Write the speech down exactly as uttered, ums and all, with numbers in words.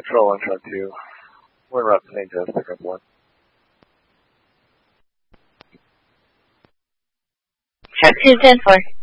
Control on Chart two. We're route to Saint Joseph, pick up one. Chart two, ten four.